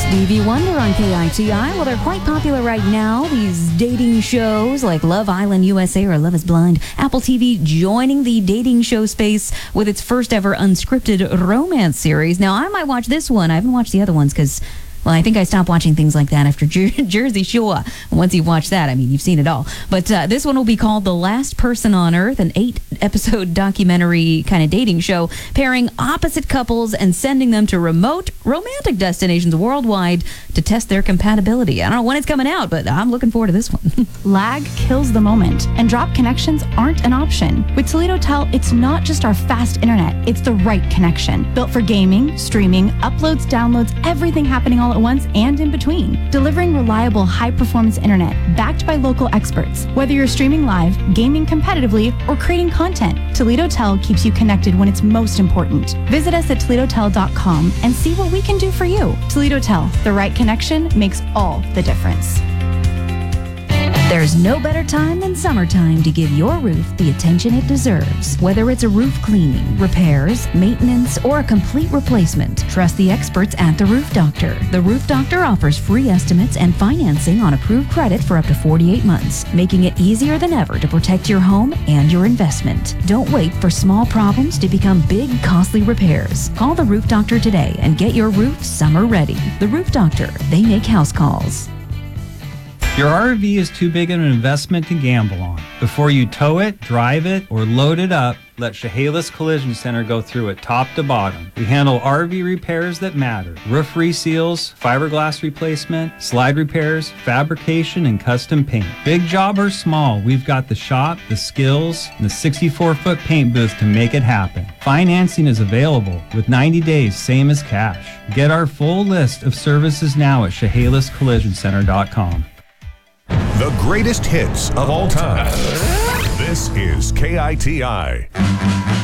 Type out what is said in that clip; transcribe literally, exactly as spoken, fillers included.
Stevie Wonder on K I T I. Well, they're quite popular right now. These dating shows like Love Island U S A or Love is Blind. Apple T V joining the dating show space with its first ever unscripted romance series. Now, I might watch this one. I haven't watched the other ones because, well, I think I stopped watching things like that after Jer- Jersey Shore. Once you've watched that, I mean, you've seen it all. But uh, this one will be called The Last Person on Earth, an eight-episode documentary kind of dating show pairing opposite couples and sending them to remote romantic destinations worldwide to test their compatibility. I don't know when it's coming out, but I'm looking forward to this one. Lag kills the moment, and drop connections aren't an option. With Toledo Tel, it's not just our fast internet, it's the right connection. Built for gaming, streaming, uploads, downloads, everything happening all at once and in between. Delivering reliable, high-performance internet backed by local experts. Whether you're streaming live, gaming competitively, or creating content, Toledo Tel keeps you connected when it's most important. Visit us at toledo tel dot com and see what we can do for you. Toledo Tel, the right connection makes all the difference. There's no better time than summertime to give your roof the attention it deserves. Whether it's a roof cleaning, repairs, maintenance, or a complete replacement, trust the experts at The Roof Doctor. The Roof Doctor offers free estimates and financing on approved credit for up to forty-eight months, making it easier than ever to protect your home and your investment. Don't wait for small problems to become big, costly repairs. Call The Roof Doctor today and get your roof summer ready. The Roof Doctor, they make house calls. Your R V is too big of an investment to gamble on. Before you tow it, drive it, or load it up, let Chehalis Collision Center go through it top to bottom. We handle R V repairs that matter. Roof reseals, fiberglass replacement, slide repairs, fabrication, and custom paint. Big job or small, we've got the shop, the skills, and the sixty-four foot paint booth to make it happen. Financing is available with ninety days, same as cash. Get our full list of services now at chehalis collision center dot com. The greatest hits of all time. This is K I T I.